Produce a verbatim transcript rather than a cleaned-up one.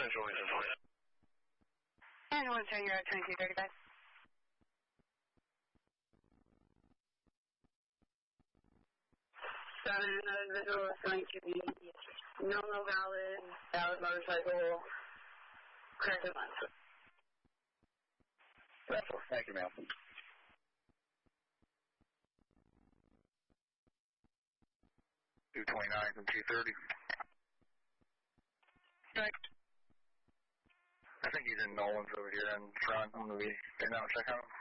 Central, Central. And one turn, you're at twenty-two thirty-five. Seven, another individual is going to be no, no valid, valid motorcycle, corrected lens. Central, thank you, ma'am. two twenty-nine from two thirty. Correct. I think he's in Nolan's over here in front. I'm going to be in out check out.